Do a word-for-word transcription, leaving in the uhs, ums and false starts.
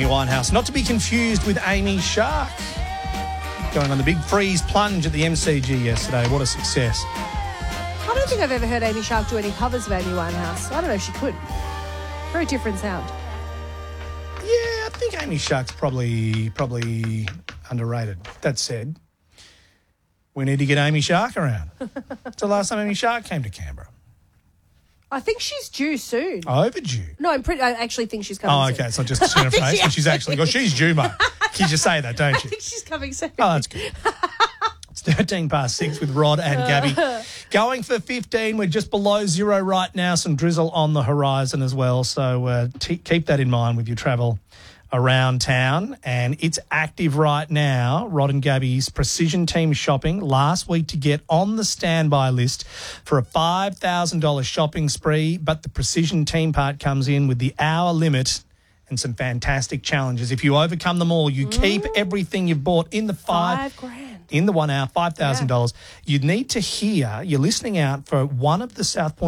Amy Winehouse. Not to be confused with Amy Shark. Going on the big freeze plunge at the M C G yesterday. What a success. I don't think I've ever heard Amy Shark do any covers of Amy Winehouse. I don't know if she could. Very different sound. Yeah, I think Amy Shark's probably probably underrated. That said, we need to get Amy Shark around. It's the last time Amy Shark came to Canberra. I think she's due soon. Overdue. No, I'm pretty. I actually think she's coming Oh, soon. okay. It's not just a turn of I think face, she but she's actually, well, she's due, mate. You just say that, don't I you? think she's coming soon. Oh, that's good. It's thirteen past six with Rod and Gabby. Going for fifteen. We're just below zero right now. Some drizzle on the horizon as well. So uh, t- keep that in mind with your travel around town. And it's active right now. Rod and Gabby's Precision Team Shopping. Last week to get on the standby list for a five thousand dollars shopping spree. But the Precision Team part comes in with the hour limit and some fantastic challenges. If you overcome them all, you mm. keep everything you've bought in the five, five grand. In the one hour, five thousand dollars. Yeah. You need to hear, you're listening out for one of the South Point